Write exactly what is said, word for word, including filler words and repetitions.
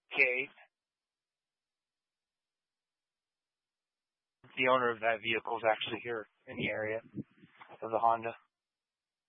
Okay. The owner of that vehicle is actually here in the area of the Honda.